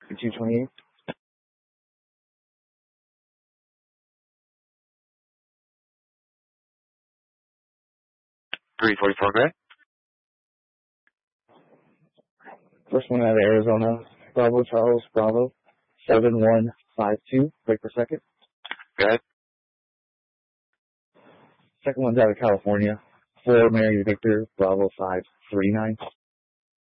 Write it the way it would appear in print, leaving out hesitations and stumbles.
228. 344 gray. First one out of Arizona, Bravo Charles, Bravo, 7152, break per second. Go ahead. Second one's out of California, 4 Mary Victor, Bravo 539.